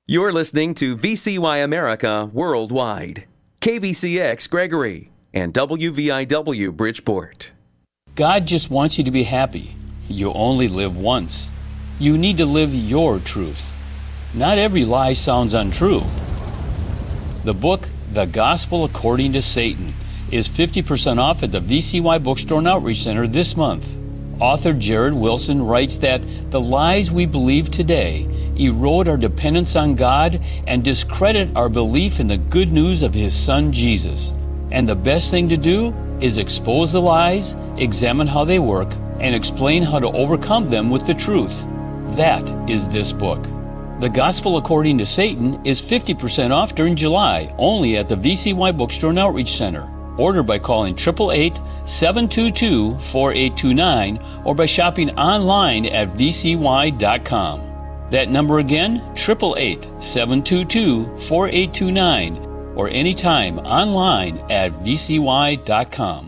You're listening to VCY America Worldwide, KVCX Gregory, and WVIW Bridgeport. God just wants you to be happy. You only live once. You need to live your truth. Not every lie sounds untrue. The book, The Gospel According to Satan, is 50% off at the VCY Bookstore and Outreach Center this month. Author Jared Wilson writes that the lies we believe today erode our dependence on God and discredit our belief in the good news of His Son Jesus. And the best thing to do is expose the lies, examine how they work, and explain how to overcome them with the truth. That is this book. The Gospel According to Satan is 50% off during July, only at the VCY Bookstore and Outreach Center. Order by calling 888-722-4829 or by shopping online at vcy.com. That number again, 888-722-4829 or anytime online at vcy.com.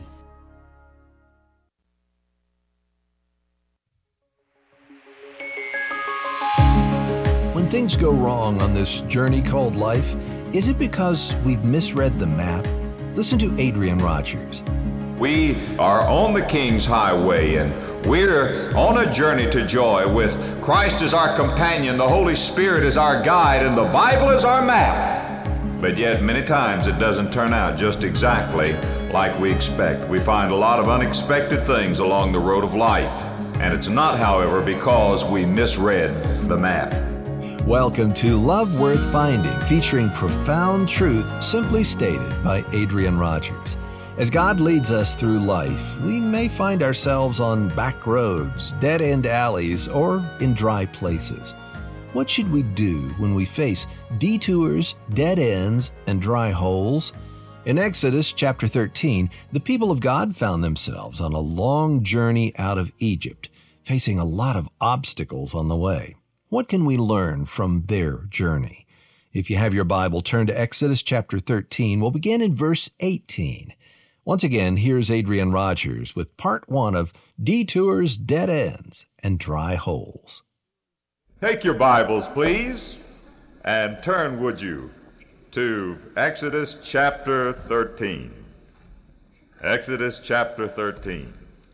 When things go wrong on this journey called life, is it because we've misread the map? Listen to Adrian Rogers. We are on the King's Highway, and we're on a journey to joy with Christ as our companion, the Holy Spirit as our guide, and the Bible as our map. But yet, many times it doesn't turn out just exactly like we expect. We find a lot of unexpected things along the road of life, and it's not, however, because we misread the map. Welcome to Love Worth Finding, featuring profound truth simply stated by Adrian Rogers. As God leads us through life, we may find ourselves on back roads, dead-end alleys, or in dry places. What should we do when we face detours, dead ends, and dry holes? In Exodus chapter 13, the people of God found themselves on a long journey out of Egypt, facing a lot of obstacles on the way. What can we learn from their journey? If you have your Bible, turn to Exodus chapter 13. We'll begin in verse 18. Once again, here's Adrian Rogers with part 1 of Detours, Dead Ends, and Dry Holes. Take your Bibles, please, and turn, would you, to Exodus chapter 13. Exodus chapter 13.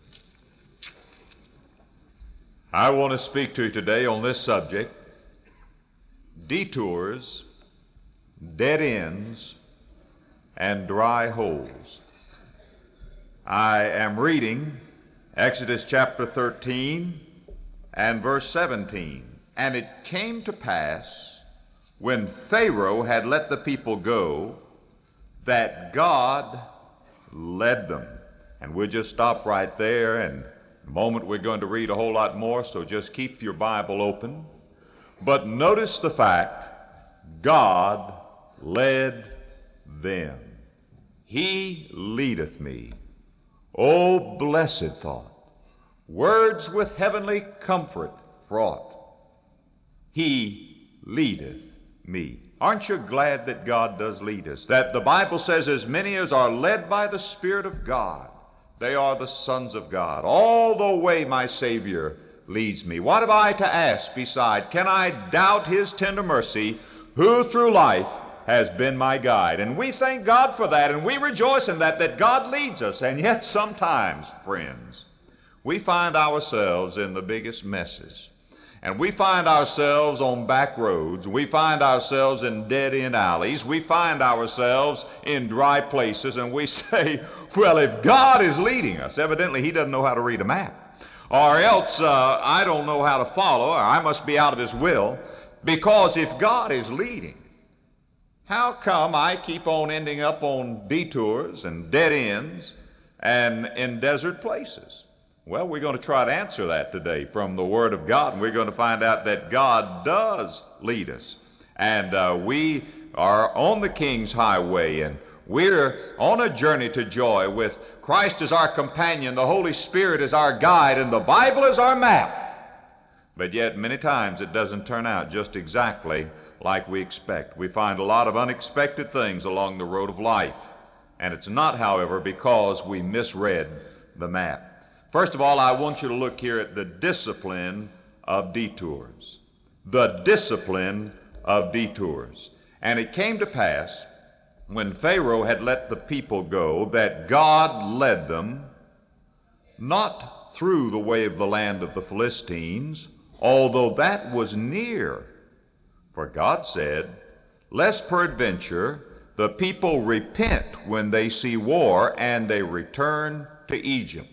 I want to speak to you today on this subject, detours, dead ends, and dry holes. I am reading Exodus chapter 13 and verse 17. And it came to pass, when Pharaoh had let the people go, that God led them. And we'll just stop right there, and in a moment we're going to read a whole lot more, so just keep your Bible open. But notice the fact, God led them. He leadeth me. O blessed thought, words with heavenly comfort fraught. He leadeth me. Aren't you glad that God does lead us? That the Bible says, as many as are led by the Spirit of God, they are the sons of God. All the way my Savior leads me. What have I to ask beside? Can I doubt His tender mercy, who through life has been my guide? And we thank God for that, and we rejoice in that God leads us. And yet sometimes, friends, we find ourselves in the biggest messes. And we find ourselves on back roads. We find ourselves in dead-end alleys. We find ourselves in dry places. And we say, well, if God is leading us, evidently He doesn't know how to read a map. Or else I don't know how to follow, or I must be out of His will. Because if God is leading, how come I keep on ending up on detours and dead ends and in desert places? Well, we're going to try to answer that today from the Word of God, and we're going to find out that God does lead us. And we are on the King's Highway, and we're on a journey to joy with Christ as our companion, the Holy Spirit as our guide, and the Bible as our map. But yet, many times it doesn't turn out just exactly like we expect. We find a lot of unexpected things along the road of life. And it's not, however, because we misread the map. First of all, I want you to look here at the discipline of detours. The discipline of detours. And it came to pass, when Pharaoh had let the people go, that God led them not through the way of the land of the Philistines, although that was near. For God said, lest peradventure the people repent when they see war, and they return to Egypt.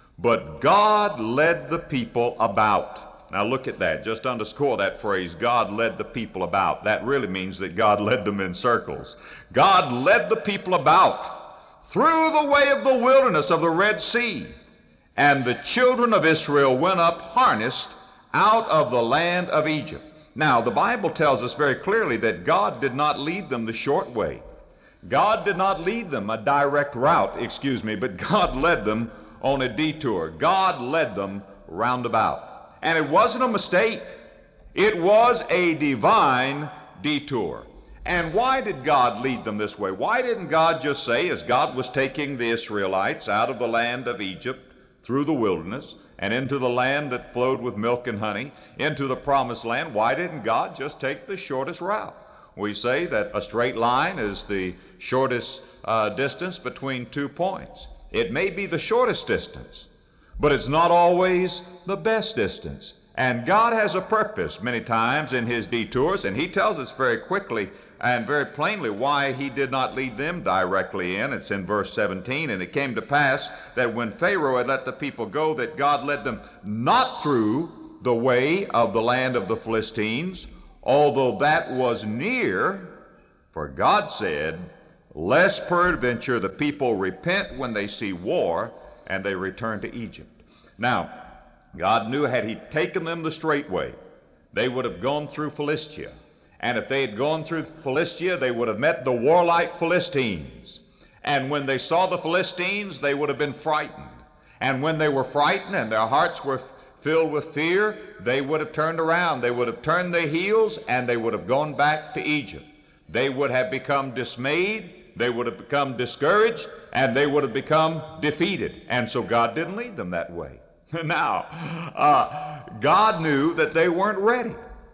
But God led the people about. Now look at that. Just underscore that phrase, God led the people about. That really means that God led them in circles. God led the people about through the way of the wilderness of the Red Sea. And the children of Israel went up harnessed out of the land of Egypt. Now, the Bible tells us very clearly that God did not lead them the short way. God did not lead them a direct route, but God led them on a detour. God led them roundabout. And it wasn't a mistake. It was a divine detour. And why did God lead them this way? Why didn't God just say, as God was taking the Israelites out of the land of Egypt through the wilderness and into the land that flowed with milk and honey, into the promised land, why didn't God just take the shortest route? We say that a straight line is the shortest distance between 2 points. It may be the shortest distance, but it's not always the best distance. And God has a purpose many times in his detours, and he tells us very quickly and very plainly why he did not lead them directly in. It's in verse 17, and it came to pass that when Pharaoh had let the people go, that God led them not through the way of the land of the Philistines, although that was near, for God said, lest peradventure the people repent when they see war, and they return to Egypt. Now, God knew had he taken them the straight way, they would have gone through Philistia. And if they had gone through Philistia, they would have met the warlike Philistines. And when they saw the Philistines, they would have been frightened. And when they were frightened and their hearts were filled with fear, they would have turned around. They would have turned their heels, and they would have gone back to Egypt. They would have become dismayed, they would have become discouraged, and they would have become defeated. And so God didn't lead them that way. Now, God knew that they weren't ready.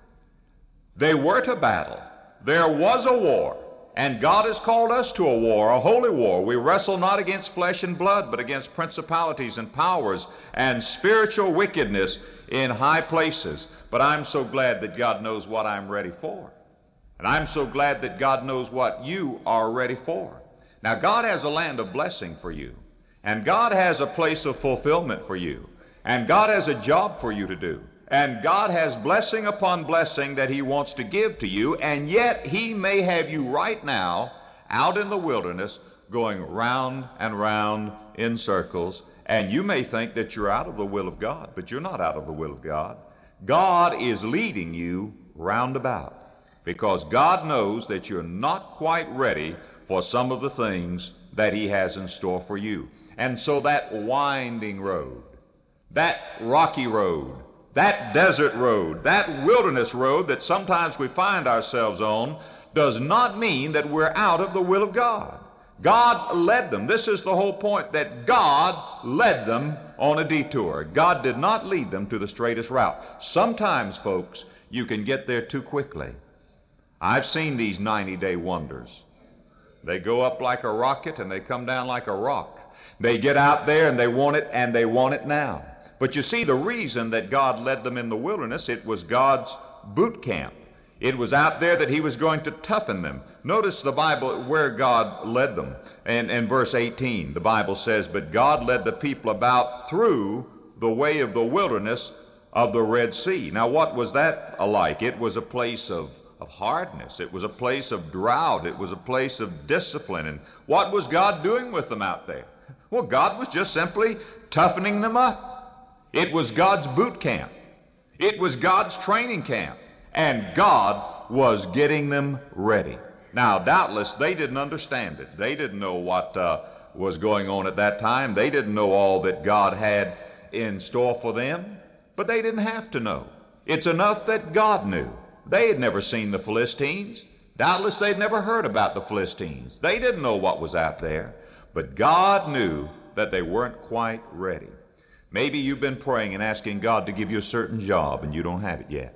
They were to battle. There was a war, and God has called us to a war, a holy war. We wrestle not against flesh and blood, but against principalities and powers and spiritual wickedness in high places. But I'm so glad that God knows what I'm ready for. And I'm so glad that God knows what you are ready for. Now, God has a land of blessing for you, and God has a place of fulfillment for you, and God has a job for you to do. And God has blessing upon blessing that he wants to give to you, and yet he may have you right now out in the wilderness going round and round in circles, and you may think that you're out of the will of God, but you're not out of the will of God. God is leading you roundabout because God knows that you're not quite ready for some of the things that he has in store for you. And so that winding road, that rocky road, that desert road, that wilderness road that sometimes we find ourselves on does not mean that we're out of the will of God. God led them. This is the whole point, that God led them on a detour. God did not lead them to the straightest route. Sometimes, folks, you can get there too quickly. I've seen these 90-day wonders. They go up like a rocket and they come down like a rock. They get out there and they want it now. But you see, the reason that God led them in the wilderness, it was God's boot camp. It was out there that he was going to toughen them. Notice the Bible where God led them. And in verse 18, the Bible says, but God led the people about through the way of the wilderness of the Red Sea. Now, what was that like? It was a place of hardness. It was a place of drought. It was a place of discipline. And what was God doing with them out there? Well, God was just simply toughening them up. It was God's boot camp. It was God's training camp. And God was getting them ready. Now, doubtless, they didn't understand it. They didn't know what was going on at that time. They didn't know all that God had in store for them. But they didn't have to know. It's enough that God knew. They had never seen the Philistines. Doubtless, they'd never heard about the Philistines. They didn't know what was out there. But God knew that they weren't quite ready. Maybe you've been praying and asking God to give you a certain job and you don't have it yet.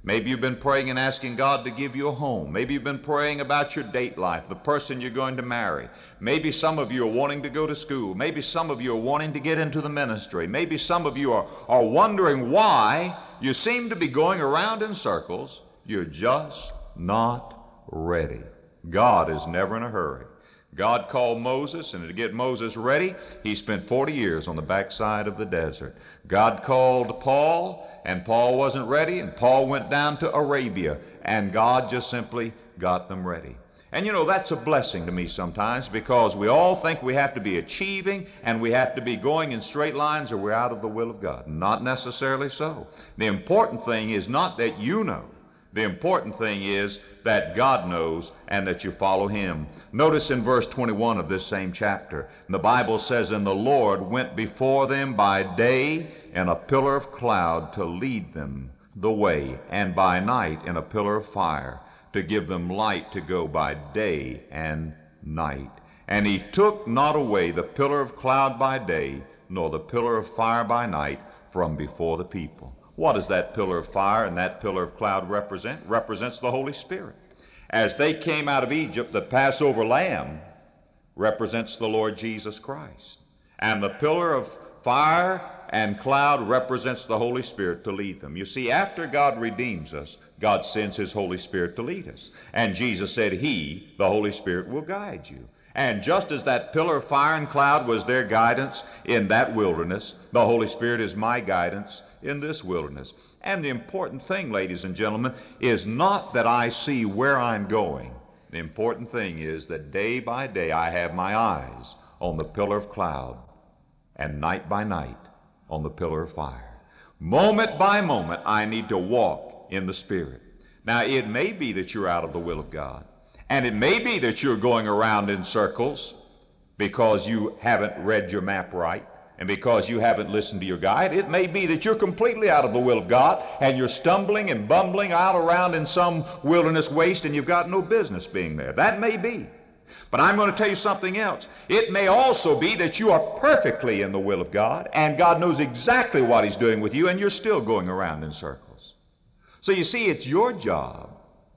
Maybe you've been praying and asking God to give you a home. Maybe you've been praying about your date life, the person you're going to marry. Maybe some of you are wanting to go to school. Maybe some of you are wanting to get into the ministry. Maybe some of you are wondering why you seem to be going around in circles. You're just not ready. God is never in a hurry. God called Moses, and to get Moses ready, he spent 40 years on the backside of the desert. God called Paul, and Paul wasn't ready, and Paul went down to Arabia, and God just simply got them ready. And you know, that's a blessing to me sometimes, because we all think we have to be achieving and we have to be going in straight lines or we're out of the will of God. Not necessarily so. The important thing is not that you know. The important thing is that God knows and that you follow him. Notice in verse 21 of this same chapter, the Bible says, "And the Lord went before them by day in a pillar of cloud to lead them the way, and by night in a pillar of fire to give them light to go by day and night. And he took not away the pillar of cloud by day, nor the pillar of fire by night from before the people." What does that pillar of fire and that pillar of cloud represent? It represents the Holy Spirit. As they came out of Egypt, the Passover lamb represents the Lord Jesus Christ. And the pillar of fire and cloud represents the Holy Spirit to lead them. You see, after God redeems us, God sends his Holy Spirit to lead us. And Jesus said he, the Holy Spirit, will guide you. And just as that pillar of fire and cloud was their guidance in that wilderness, the Holy Spirit is my guidance in this wilderness. And the important thing, ladies and gentlemen, is not that I see where I'm going. The important thing is that day by day I have my eyes on the pillar of cloud, and night by night on the pillar of fire. Moment by moment I need to walk in the Spirit. Now, it may be that you're out of the will of God. And it may be that you're going around in circles because you haven't read your map right and because you haven't listened to your guide. It may be that you're completely out of the will of God and you're stumbling and bumbling out around in some wilderness waste and you've got no business being there. That may be. But I'm going to tell you something else. It may also be that you are perfectly in the will of God and God knows exactly what he's doing with you and you're still going around in circles. So you see, it's your job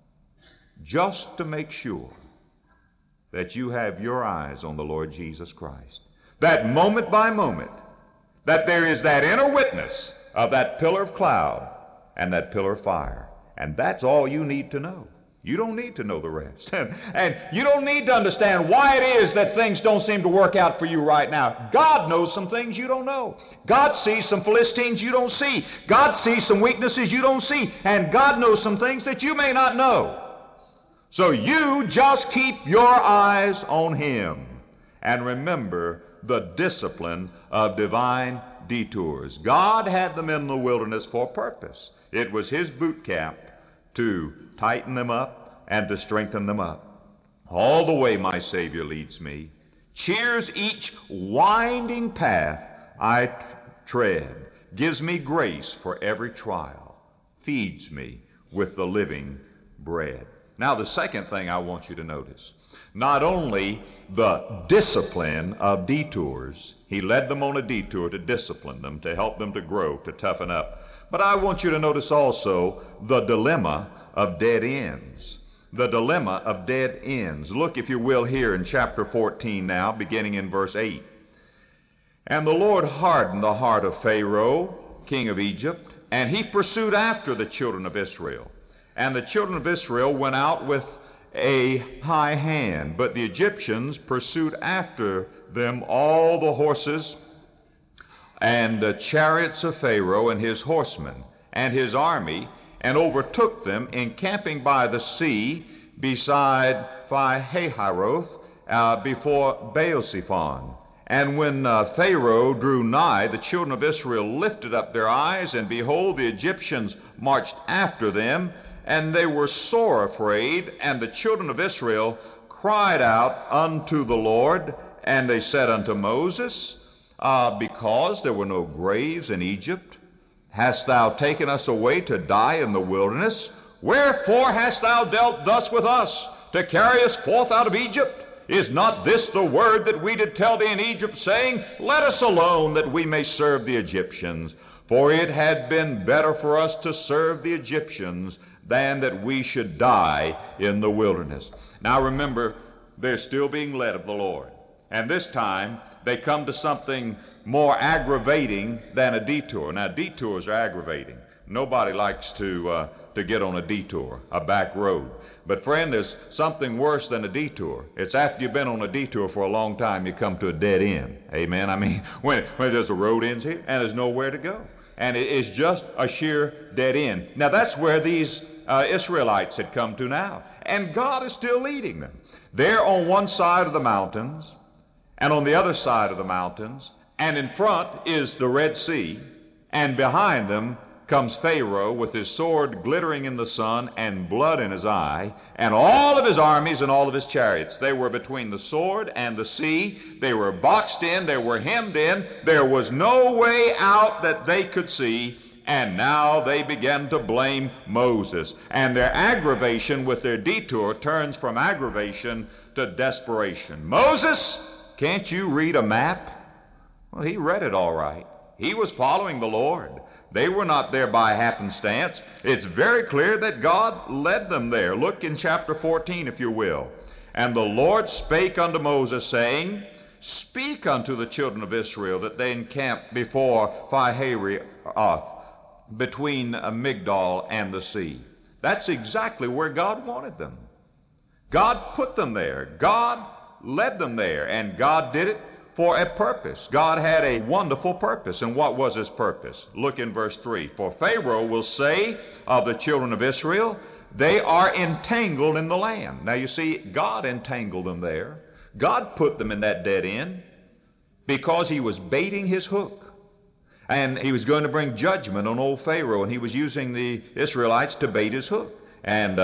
just to make sure that you have your eyes on the Lord Jesus Christ. That moment by moment, that there is that inner witness of that pillar of cloud and that pillar of fire. And that's all you need to know. You don't need to know the rest. And you don't need to understand why it is that things don't seem to work out for you right now. God knows some things you don't know. God sees some Philistines you don't see. God sees some weaknesses you don't see. And God knows some things that you may not know. So you just keep your eyes on him and remember the discipline of divine detours. God had them in the wilderness for a purpose. It was his boot camp to tighten them up and to strengthen them up. All the way my Savior leads me, cheers each winding path I tread, gives me grace for every trial, feeds me with the living bread. Now, the second thing I want you to notice, not only the discipline of detours, he led them on a detour to discipline them, to help them to grow, to toughen up, but I want you to notice also the dilemma of dead ends. The dilemma of dead ends. Look, if you will, here in chapter 14 now, beginning in verse 8. "And the Lord hardened the heart of Pharaoh, king of Egypt, and he pursued after the children of Israel. And the children of Israel went out with a high hand, but the Egyptians pursued after them all the horses and the chariots of Pharaoh and his horsemen and his army, and overtook them encamping by the sea beside Pi-hahiroth before Baal-zephon. And when Pharaoh drew nigh, the children of Israel lifted up their eyes, and behold, the Egyptians marched after them, and they were sore afraid, and the children of Israel cried out unto the Lord, and they said unto Moses, because there were no graves in Egypt, hast thou taken us away to die in the wilderness? Wherefore hast thou dealt thus with us, to carry us forth out of Egypt? Is not this the word that we did tell thee in Egypt, saying, Let us alone, that we may serve the Egyptians? For it had been better for us to serve the Egyptians than that we should die in the wilderness. Now remember, they're still being led of the Lord. And this time, they come to something more aggravating than a detour. Now, detours are aggravating. Nobody likes to get on a detour, a back road. But friend, there's something worse than a detour. It's after you've been on a detour for a long time, you come to a dead end. Amen? I mean, when there's a road ends here and there's nowhere to go. And it is just a sheer dead end. Now, that's where these Israelites had come to now. And God is still leading them. They're on one side of the mountains, and on the other side of the mountains, and in front is the Red Sea, and behind them comes Pharaoh with his sword glittering in the sun and blood in his eye, and all of his armies and all of his chariots. They were between the sword and the sea. They were boxed in. They were hemmed in. There was no way out that they could see. And now they began to blame Moses. And their aggravation with their detour turns from aggravation to desperation. Moses, can't you read a map? Well, he read it all right. He was following the Lord. They were not there by happenstance. It's very clear that God led them there. Look in chapter 14, if you will. And the Lord spake unto Moses, saying, Speak unto the children of Israel that they encamp before Pi-hahiroth, between Migdol and the sea. That's exactly where God wanted them. God put them there. God led them there, and God did it for a purpose. God had a wonderful purpose. And what was his purpose? Look in verse 3. For Pharaoh will say of the children of Israel, they are entangled in the land. Now you see, God entangled them there. God put them in that dead end because he was baiting his hook. And he was going to bring judgment on old Pharaoh, and he was using the Israelites to bait his hook. And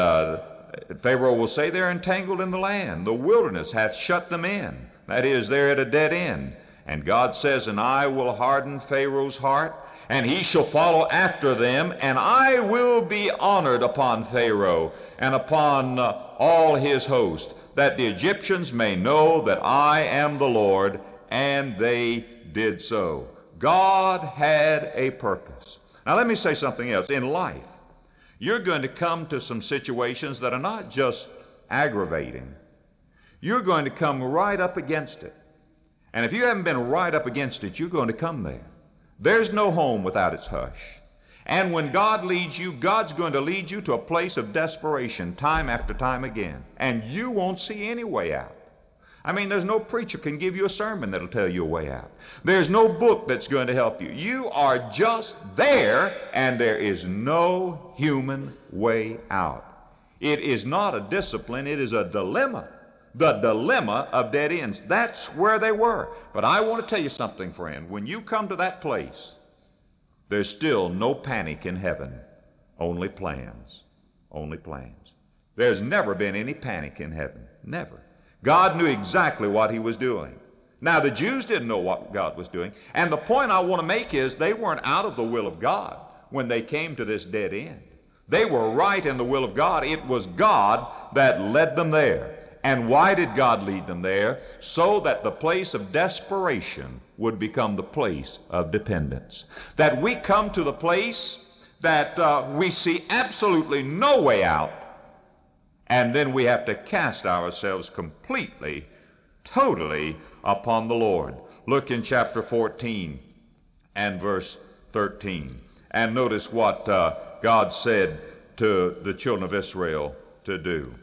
Pharaoh will say they're entangled in the land. The wilderness hath shut them in. That is, they're at a dead end. And God says, And I will harden Pharaoh's heart, and he shall follow after them, and I will be honored upon Pharaoh and upon all his host, that the Egyptians may know that I am the Lord. And they did so. God had a purpose. Now let me say something else. In life, you're going to come to some situations that are not just aggravating. You're going to come right up against it. And if you haven't been right up against it, you're going to come there. There's no home without its hush. And when God leads you, God's going to lead you to a place of desperation time after time again. And you won't see any way out. I mean, there's no preacher can give you a sermon that'll tell you a way out. There's no book that's going to help you. You are just there, and there is no human way out. It is not a discipline, it is a dilemma. The dilemma of dead ends. That's where they were. But I want to tell you something, friend. When you come to that place, there's still no panic in heaven. Only plans. Only plans. There's never been any panic in heaven. Never. God knew exactly what he was doing. Now, the Jews didn't know what God was doing. And the point I want to make is they weren't out of the will of God when they came to this dead end. They were right in the will of God. It was God that led them there. And why did God lead them there? So that the place of desperation would become the place of dependence. That we come to the place that we see absolutely no way out, and then we have to cast ourselves completely, totally upon the Lord. Look in chapter 14 and verse 13. And notice what God said to the children of Israel to do.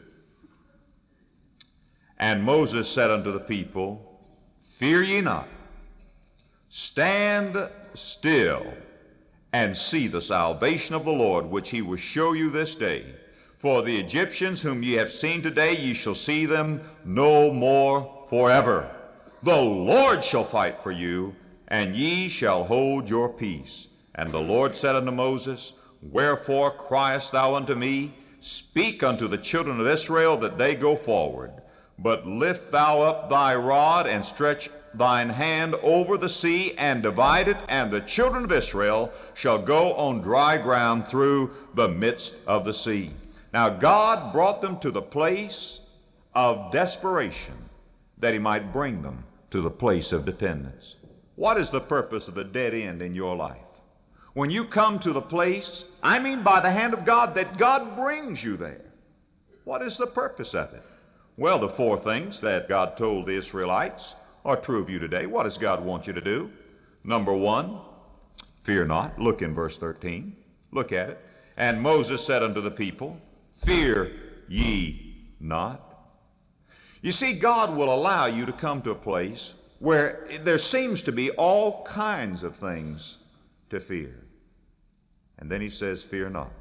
And Moses said unto the people, Fear ye not, stand still, and see the salvation of the Lord, which he will show you this day. For the Egyptians whom ye have seen today, ye shall see them no more forever. The Lord shall fight for you, and ye shall hold your peace. And the Lord said unto Moses, Wherefore criest thou unto me? Speak unto the children of Israel that they go forward. But lift thou up thy rod, and stretch thine hand over the sea, and divide it, and the children of Israel shall go on dry ground through the midst of the sea. Now God brought them to the place of desperation that he might bring them to the place of dependence. What is the purpose of the dead end in your life? When you come to the place, I mean by the hand of God, that God brings you there, what is the purpose of it? Well, the four things that God told the Israelites are true of you today. What does God want you to do? Number one, fear not. Look in verse 13. Look at it. And Moses said unto the people, fear ye not. You see, God will allow you to come to a place where there seems to be all kinds of things to fear. And then he says, fear not.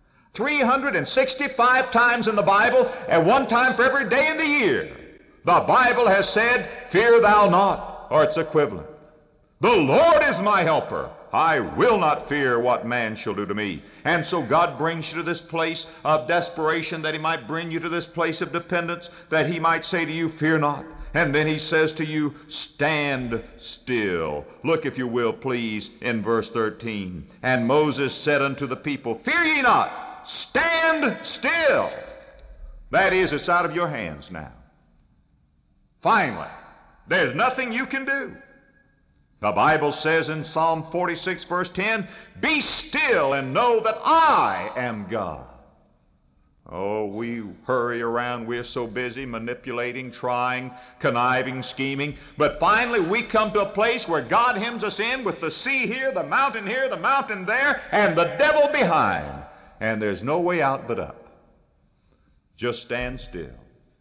365 times in the Bible, and one time for every day in the year, the Bible has said, fear thou not, or its equivalent. The Lord is my helper. I will not fear what man shall do to me. And so God brings you to this place of desperation, that he might bring you to this place of dependence, that he might say to you, fear not. And then he says to you, stand still. Look, if you will, please, in verse 13. And Moses said unto the people, fear ye not, stand still. That is, it's out of your hands now. Finally, there's nothing you can do. The Bible says in Psalm 46, verse 10, be still and know that I am God. Oh, we hurry around. We're so busy manipulating, trying, conniving, scheming. But finally, we come to a place where God hems us in with the sea here, the mountain there, and the devil behind. And there's no way out but up. Just stand still.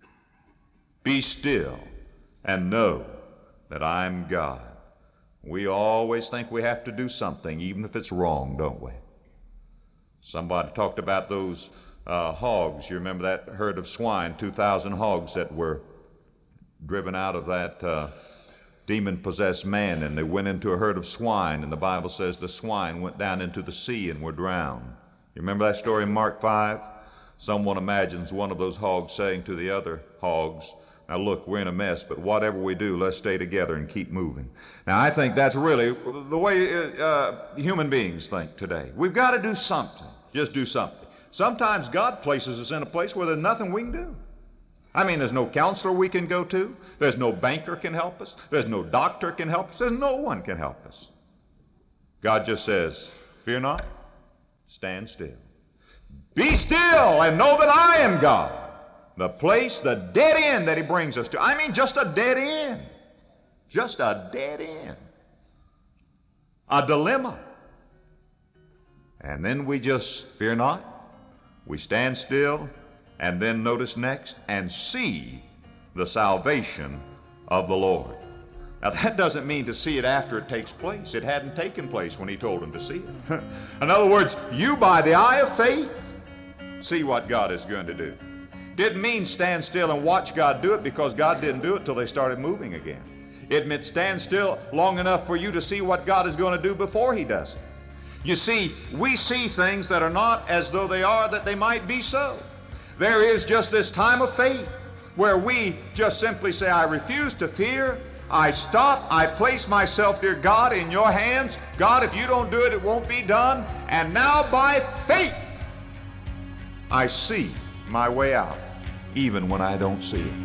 Be still and know that I'm God. We always think we have to do something, even if it's wrong, don't we? Somebody talked about those hogs. You remember that herd of swine, 2,000 hogs that were driven out of that demon-possessed man, and they went into a herd of swine, and the Bible says the swine went down into the sea and were drowned. You remember that story in Mark 5? Someone imagines one of those hogs saying to the other hogs, now look, we're in a mess, but whatever we do, let's stay together and keep moving. Now I think that's really the way human beings think today. We've got to do something. Just do something. Sometimes God places us in a place where there's nothing we can do. I mean, there's no counselor we can go to. There's no banker can help us. There's no doctor can help us. There's no one can help us. God just says, fear not, stand still. Be still and know that I am God. The place, the dead end that he brings us to. I mean, just a dead end. Just a dead end. A dilemma. And then we just fear not. We stand still, and then notice next, and see the salvation of the Lord. Now that doesn't mean to see it after it takes place. It hadn't taken place when he told him to see it. In other words, you by the eye of faith see what God is going to do. Didn't mean stand still and watch God do it, because God didn't do it till they started moving again. It meant stand still long enough for you to see what God is going to do before he does it. You see, we see things that are not as though they are, that they might be so. There is just this time of faith where we just simply say, I refuse to fear. I stop. I place myself, dear God, in your hands. God, if you don't do it, it won't be done. And now by faith, I see my way out, even when I don't see it.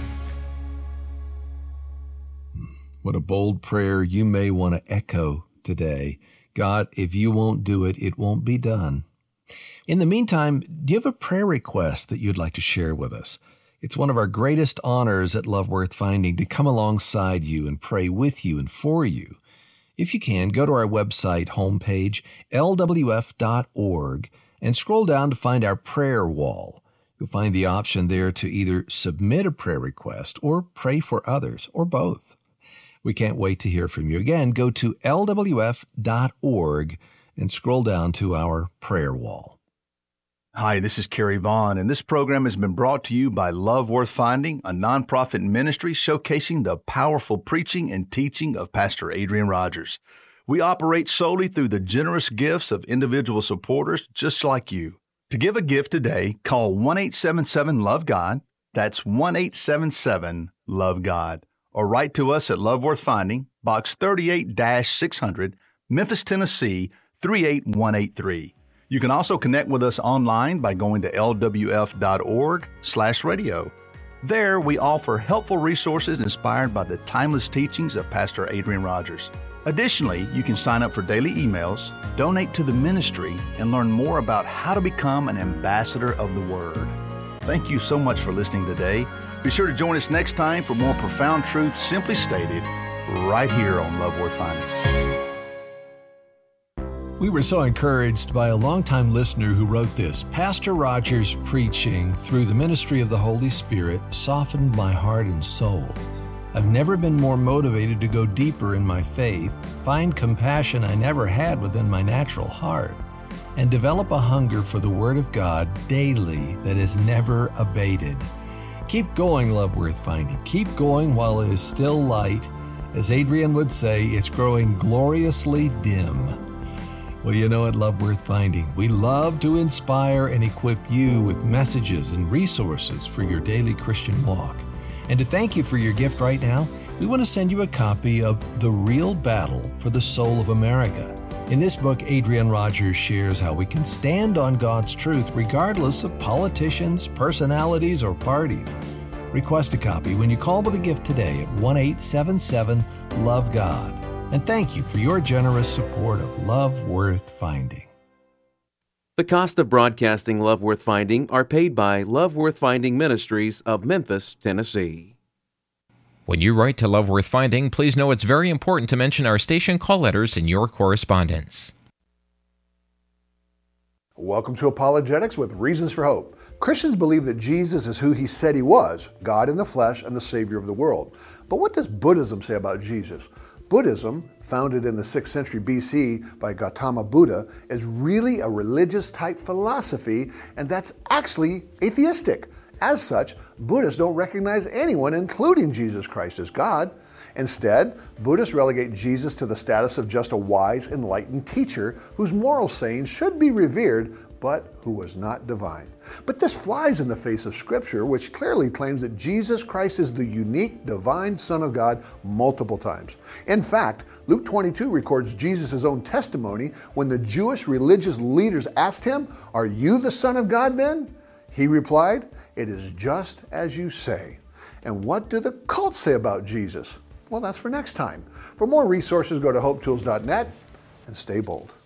What a bold prayer you may want to echo today. God, if you won't do it, it won't be done. In the meantime, do you have a prayer request that you'd like to share with us? It's one of our greatest honors at Love Worth Finding to come alongside you and pray with you and for you. If you can, go to our website homepage, lwf.org, and scroll down to find our prayer wall. You'll find the option there to either submit a prayer request or pray for others, or both. We can't wait to hear from you. Again, go to lwf.org and scroll down to our prayer wall. Hi, this is Kerry Vaughn, and this program has been brought to you by Love Worth Finding, a nonprofit ministry showcasing the powerful preaching and teaching of Pastor Adrian Rogers. We operate solely through the generous gifts of individual supporters just like you. To give a gift today, call 1-877-LOVE-GOD. That's 1-877-LOVE-GOD. Or write to us at Love Worth Finding, Box 38-600, Memphis, Tennessee, 38183. You can also connect with us online by going to lwf.org/radio. There, we offer helpful resources inspired by the timeless teachings of Pastor Adrian Rogers. Additionally, you can sign up for daily emails, donate to the ministry, and learn more about how to become an ambassador of the Word. Thank you so much for listening today. Be sure to join us next time for more profound truth simply stated right here on Love Worth Finding. We were so encouraged by a longtime listener who wrote this. Pastor Rogers' preaching through the ministry of the Holy Spirit softened my heart and soul. I've never been more motivated to go deeper in my faith, find compassion I never had within my natural heart, and develop a hunger for the Word of God daily that is never abated. Keep going, Love Worth Finding. Keep going while it is still light. As Adrian would say, it's growing gloriously dim. Well, you know, at Love Worth Finding, we love to inspire and equip you with messages and resources for your daily Christian walk. And to thank you for your gift right now, we want to send you a copy of The Real Battle for the Soul of America. In this book, Adrian Rogers shares how we can stand on God's truth regardless of politicians, personalities, or parties. Request a copy when you call with a gift today at 1-877-LOVE-GOD. And thank you for your generous support of Love Worth Finding. The cost of broadcasting Love Worth Finding are paid by Love Worth Finding Ministries of Memphis, Tennessee. When you write to Love Worth Finding, please know it's very important to mention our station call letters in your correspondence. Welcome to Apologetics with Reasons for Hope. Christians believe that Jesus is who he said he was, God in the flesh and the Savior of the world. But what does Buddhism say about Jesus? Buddhism, founded in the 6th century BC by Gautama Buddha, is really a religious type philosophy, and that's actually atheistic. As such, Buddhists don't recognize anyone, including Jesus Christ, as God. Instead, Buddhists relegate Jesus to the status of just a wise, enlightened teacher whose moral sayings should be revered, but who was not divine. But this flies in the face of Scripture, which clearly claims that Jesus Christ is the unique, divine Son of God multiple times. In fact, Luke 22 records Jesus' own testimony when the Jewish religious leaders asked him, "Are you the Son of God then?" He replied, "It is just as you say." And what do the cults say about Jesus? Well, that's for next time. For more resources, go to hopetools.net and stay bold.